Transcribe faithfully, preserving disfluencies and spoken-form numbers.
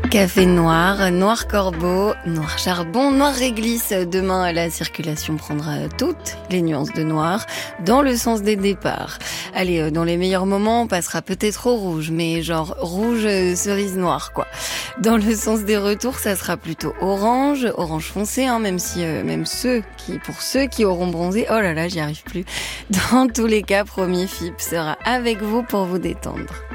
Café noir, noir corbeau, noir charbon, noir réglisse. Demain, la circulation prendra toutes les nuances de noir dans le sens des départs. Allez, dans les meilleurs moments, on passera peut-être au rouge, mais genre rouge cerise noire, quoi. Dans le sens des retours, ça sera plutôt orange, orange foncé, hein, même si, euh, même ceux qui, pour ceux qui auront bronzé, oh là là, j'y arrive plus. Dans tous les cas, Premier F I P sera avec vous pour vous détendre.